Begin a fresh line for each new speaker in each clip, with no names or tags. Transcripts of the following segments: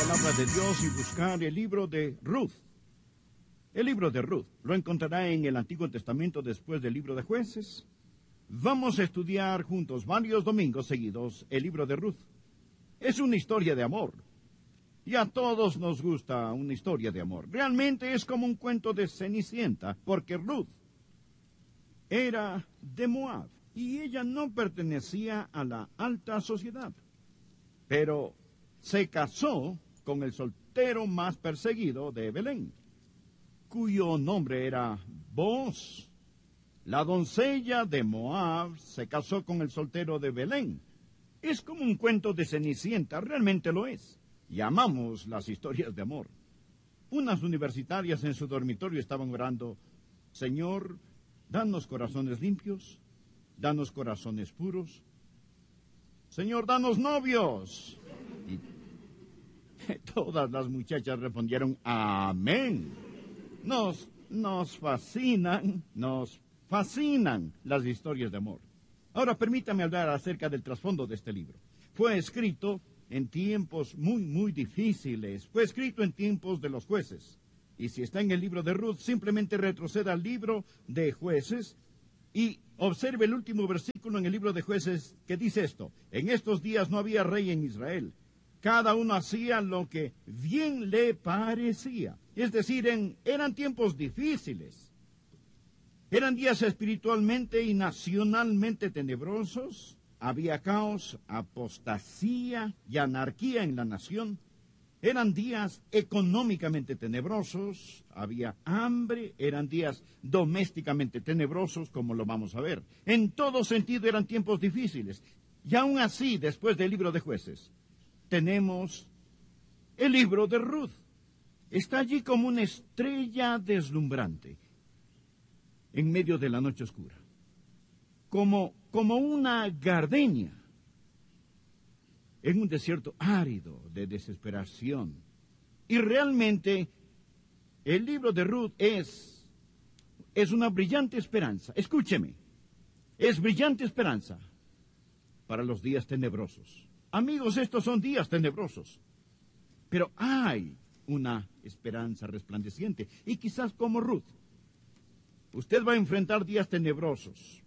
Palabra de Dios y buscar el libro de Ruth. El libro de Ruth lo encontrará en el Antiguo Testamento después del libro de Jueces. Vamos a estudiar juntos varios domingos seguidos el libro de Ruth. Es una historia de amor. Y a todos nos gusta una historia de amor. Realmente es como un cuento de Cenicienta, porque Ruth era de Moab y ella no pertenecía a la alta sociedad. Pero se casó con el soltero más perseguido de Belén, cuyo nombre era Booz. La doncella de Moab se casó con el soltero de Belén. Es como un cuento de Cenicienta, realmente lo es. Y amamos las historias de amor. Unas universitarias en su dormitorio estaban orando: Señor, danos corazones limpios, danos corazones puros. Señor, danos novios. Y todas las muchachas respondieron: amén. Nos fascinan las historias de amor. Ahora permítame hablar acerca del trasfondo de este libro. Fue escrito en tiempos muy difíciles. Fue escrito en tiempos de los jueces. Y si está en el libro de Ruth, simplemente retroceda al libro de Jueces y observe el último versículo en el libro de Jueces que dice esto: en estos días no había rey en Israel. Cada uno hacía lo que bien le parecía. Es decir, eran tiempos difíciles. Eran días espiritualmente y nacionalmente tenebrosos. Había caos, apostasía y anarquía en la nación. Eran días económicamente tenebrosos, había hambre, eran días domésticamente tenebrosos, como lo vamos a ver. En todo sentido eran tiempos difíciles. Y aún así, después del libro de Jueces, tenemos el libro de Ruth. Está allí como una estrella deslumbrante en medio de la noche oscura. Como una gardenia en un desierto árido de desesperación. Y realmente el libro de Ruth es una brillante esperanza. Escúcheme, es brillante esperanza para los días tenebrosos. Amigos, estos son días tenebrosos, pero hay una esperanza resplandeciente. Y quizás como Ruth, usted va a enfrentar días tenebrosos,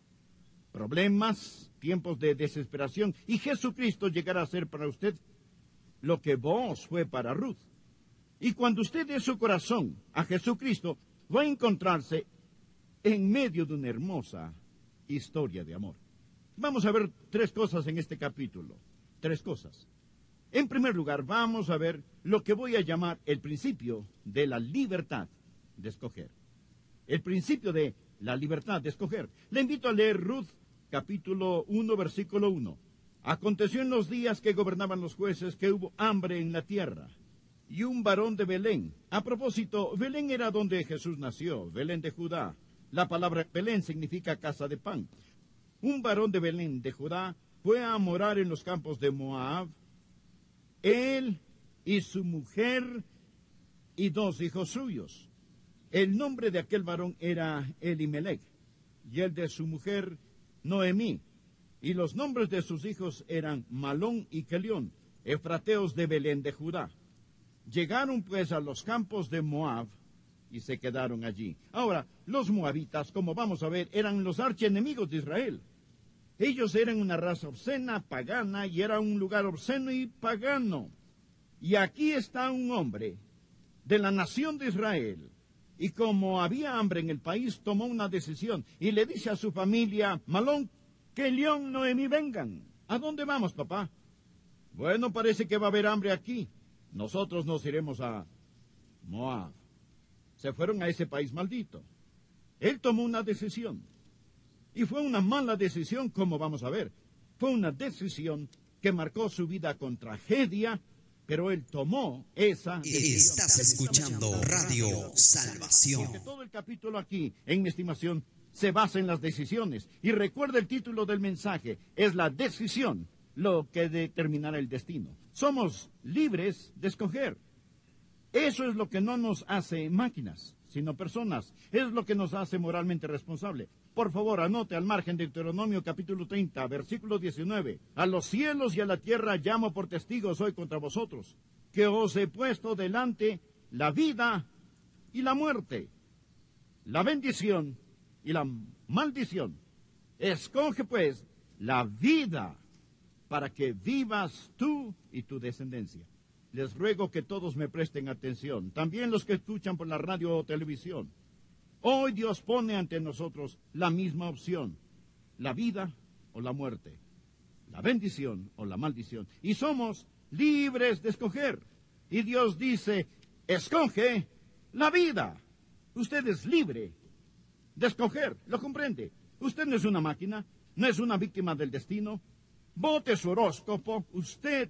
problemas, tiempos de desesperación, y Jesucristo llegará a ser para usted lo que Booz fue para Ruth. Y cuando usted dé su corazón a Jesucristo, va a encontrarse en medio de una hermosa historia de amor. Vamos a ver tres cosas en este capítulo. Tres cosas. En primer lugar, vamos a ver lo que voy a llamar el principio de la libertad de escoger. El principio de la libertad de escoger. Le invito a leer Ruth, capítulo 1, versículo 1. Aconteció en los días que gobernaban los jueces que hubo hambre en la tierra, y un varón de Belén. A propósito, Belén era donde Jesús nació, Belén de Judá. La palabra Belén significa casa de pan. Un varón de Belén de Judá fue a morar en los campos de Moab, él y su mujer y 2 hijos suyos. El nombre de aquel varón era Elimelech, y el de su mujer Noemí, y los nombres de sus hijos eran Malón y Kelión, efrateos de Belén de Judá. Llegaron pues a los campos de Moab y se quedaron allí. Ahora, los moabitas, como vamos a ver, eran los archienemigos de Israel. Ellos eran una raza obscena, pagana, y era un lugar obsceno y pagano. Y aquí está un hombre de la nación de Israel, y como había hambre en el país, tomó una decisión, y le dice a su familia: Malón, Kelión, Noemí, vengan. ¿A dónde vamos, papá? Bueno, parece que va a haber hambre aquí. Nosotros nos iremos a Moab. Se fueron a ese país maldito. Él tomó una decisión. Y fue una mala decisión, como vamos a ver. Fue una decisión que marcó su vida con tragedia, pero él tomó esa decisión.
Estás escuchando Radio Salvación.
Porque todo el capítulo aquí, en mi estimación, se basa en las decisiones. Y recuerda el título del mensaje: es la decisión lo que determinará el destino. Somos libres de escoger. Eso es lo que no nos hace máquinas, sino personas. Es lo que nos hace moralmente responsable. Por favor, anote al margen de Deuteronomio capítulo 30, versículo 19. A los cielos y a la tierra llamo por testigos hoy contra vosotros, que os he puesto delante la vida y la muerte, la bendición y la maldición. Escoge pues la vida para que vivas tú y tu descendencia. Les ruego que todos me presten atención, también los que escuchan por la radio o televisión. Hoy Dios pone ante nosotros la misma opción, la vida o la muerte, la bendición o la maldición. Y somos libres de escoger. Y Dios dice, escoge la vida. Usted es libre de escoger, ¿lo comprende? Usted no es una máquina, no es una víctima del destino. Vote su horóscopo, usted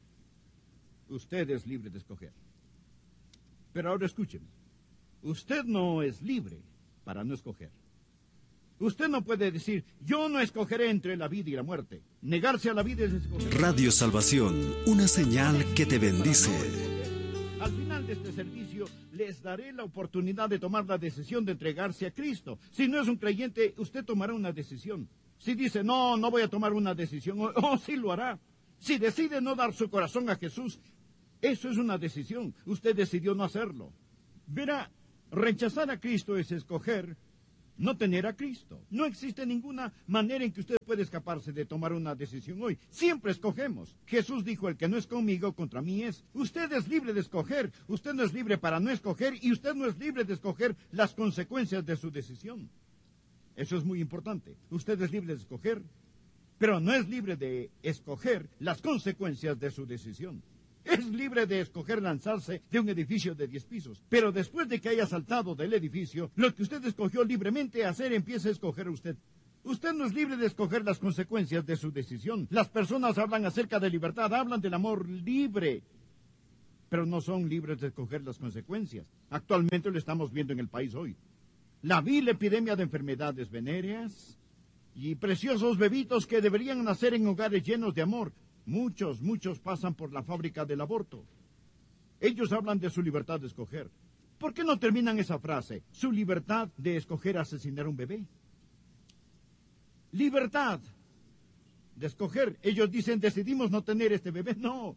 es libre de escoger. Pero ahora escúcheme, usted no es libre para no escoger. Usted no puede decir, yo no escogeré entre la vida y la muerte. Negarse a la vida es escoger.
Radio Salvación, una señal que te bendice.
Al final de este servicio les daré la oportunidad de tomar la decisión de entregarse a Cristo. Si no es un creyente, usted tomará una decisión. Si dice, no voy a tomar una decisión, sí lo hará. Si decide no dar su corazón a Jesús, eso es una decisión. Usted decidió no hacerlo. Verá, rechazar a Cristo es escoger no tener a Cristo. No existe ninguna manera en que usted pueda escaparse de tomar una decisión hoy. Siempre escogemos. Jesús dijo, el que no es conmigo, contra mí es. Usted es libre de escoger. Usted no es libre para no escoger y usted no es libre de escoger las consecuencias de su decisión. Eso es muy importante. Usted es libre de escoger, pero no es libre de escoger las consecuencias de su decisión. Es libre de escoger lanzarse de un edificio de 10 pisos, pero después de que haya saltado del edificio, lo que usted escogió libremente hacer empieza a escoger usted. Usted no es libre de escoger las consecuencias de su decisión. Las personas hablan acerca de libertad, hablan del amor libre, pero no son libres de escoger las consecuencias. Actualmente lo estamos viendo en el país hoy. La vil epidemia de enfermedades venéreas y preciosos bebitos que deberían nacer en hogares llenos de amor. Muchos pasan por la fábrica del aborto. Ellos hablan de su libertad de escoger. ¿Por qué no terminan esa frase? Su libertad de escoger asesinar a un bebé. Libertad de escoger. Ellos dicen, decidimos no tener este bebé. No.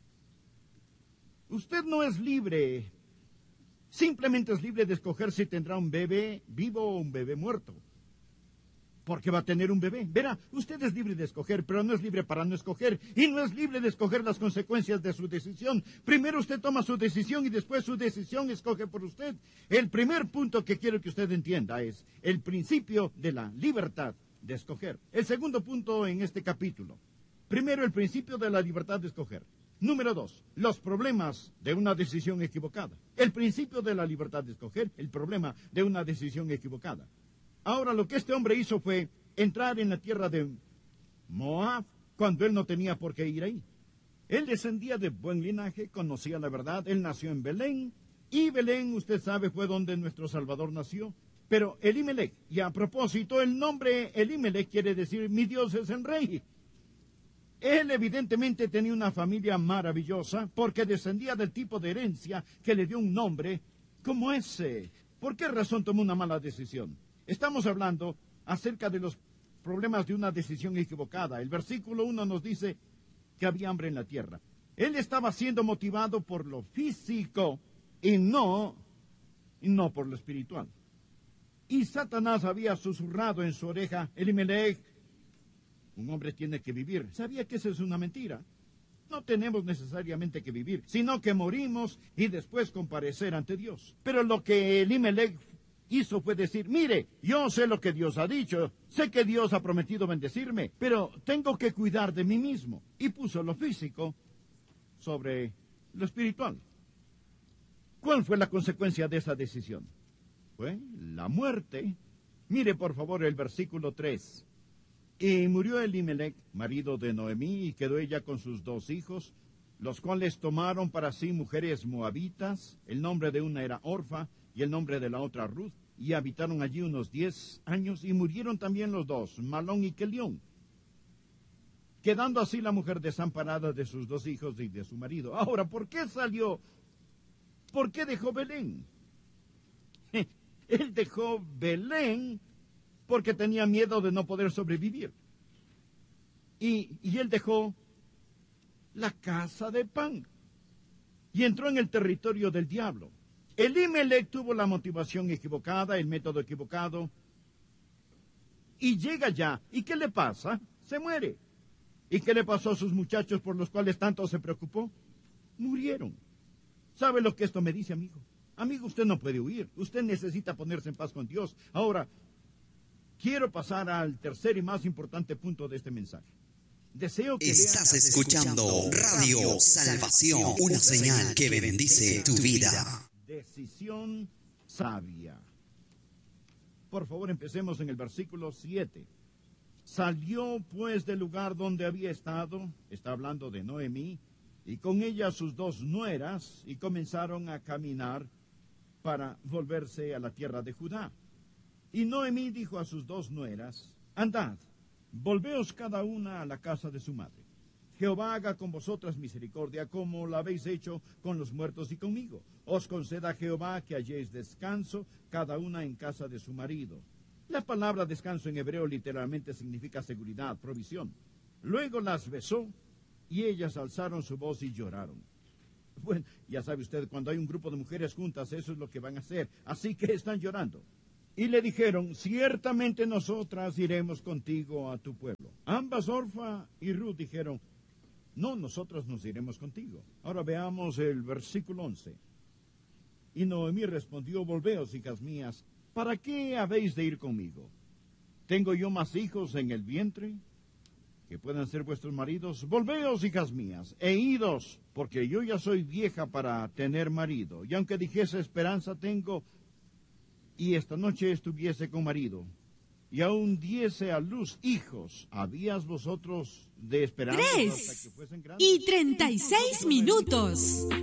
Usted no es libre. Simplemente es libre de escoger si tendrá un bebé vivo o un bebé muerto. Porque va a tener un bebé. Verá, usted es libre de escoger, pero no es libre para no escoger. Y no es libre de escoger las consecuencias de su decisión. Primero usted toma su decisión y después su decisión escoge por usted. El primer punto que quiero que usted entienda es el principio de la libertad de escoger. El segundo punto en este capítulo. Primero, el principio de la libertad de escoger. Número 2, los problemas de una decisión equivocada. El principio de la libertad de escoger, el problema de una decisión equivocada. Ahora, lo que este hombre hizo fue entrar en la tierra de Moab cuando él no tenía por qué ir ahí. Él descendía de buen linaje, conocía la verdad, él nació en Belén, y Belén, usted sabe, fue donde nuestro Salvador nació. Pero Elimelech, y a propósito, el nombre Elimelech quiere decir, mi Dios es el rey. Él evidentemente tenía una familia maravillosa porque descendía del tipo de herencia que le dio un nombre como ese. ¿Por qué razón tomó una mala decisión? Estamos hablando acerca de los problemas de una decisión equivocada. El versículo 1 nos dice que había hambre en la tierra. Él estaba siendo motivado por lo físico y no por lo espiritual. Y Satanás había susurrado en su oreja, Elimelech, un hombre tiene que vivir. ¿Sabía que eso es una mentira? No tenemos necesariamente que vivir, sino que morimos y después comparecer ante Dios. Pero lo que Elimelech hizo fue decir, mire, yo sé lo que Dios ha dicho, sé que Dios ha prometido bendecirme, pero tengo que cuidar de mí mismo. Y puso lo físico sobre lo espiritual. ¿Cuál fue la consecuencia de esa decisión? Fue la muerte. Mire por favor el versículo 3. Y murió Elimelech, marido de Noemí, y quedó ella con sus 2 hijos, los cuales tomaron para sí mujeres moabitas. El nombre de una era Orfa y el nombre de la otra Ruth, y habitaron allí unos 10 años, y murieron también los 2, Malón y Kelión, quedando así la mujer desamparada de sus 2 hijos y de su marido. Ahora, ¿por qué salió? ¿Por qué dejó Belén? Él dejó Belén porque tenía miedo de no poder sobrevivir. Y él dejó la casa de pan y entró en el territorio del diablo. Elimelech tuvo la motivación equivocada, el método equivocado, y llega ya. ¿Y qué le pasa? Se muere. ¿Y qué le pasó a sus muchachos por los cuales tanto se preocupó? Murieron. ¿Sabe lo que esto me dice, amigo? Amigo, usted no puede huir. Usted necesita ponerse en paz con Dios. Ahora, quiero pasar al tercer y más importante punto de este mensaje. Deseo que
estás escuchando Radio Salvación, una señal que bendice tu vida.
Decisión sabia. Por favor, empecemos en el versículo 7. Salió pues del lugar donde había estado, está hablando de Noemí, y con ella sus 2 nueras, y comenzaron a caminar para volverse a la tierra de Judá. Y Noemí dijo a sus 2 nueras, andad, volveos cada una a la casa de su madre. Jehová haga con vosotras misericordia, como la habéis hecho con los muertos y conmigo. Os conceda Jehová que halléis descanso, cada una en casa de su marido. La palabra descanso en hebreo literalmente significa seguridad, provisión. Luego las besó, y ellas alzaron su voz y lloraron. Bueno, ya sabe usted, cuando hay un grupo de mujeres juntas, eso es lo que van a hacer. Así que están llorando. Y le dijeron, ciertamente nosotras iremos contigo a tu pueblo. Ambas, Orfa y Ruth, dijeron, no, nosotras nos iremos contigo. Ahora veamos el versículo 11. Y Noemí respondió, volveos, hijas mías, ¿para qué habéis de ir conmigo? ¿Tengo yo más hijos en el vientre que puedan ser vuestros maridos? Volveos, hijas mías, e idos, porque yo ya soy vieja para tener marido. Y aunque dijese esperanza tengo, y esta noche estuviese con marido, y aún diese a luz hijos, ¿habías vosotros de esperanza hasta que fuesen grandes?
3:36 minutos.